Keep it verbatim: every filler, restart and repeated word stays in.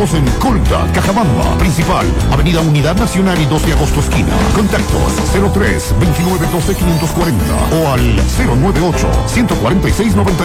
Estamos en Colta, Cajabamba, Principal, Avenida Unidad Nacional y dos de agosto esquina. Contactos cero tres veintinueve doce quinientos cuarenta o al cero nueve ocho ciento cuarenta y seis noventa.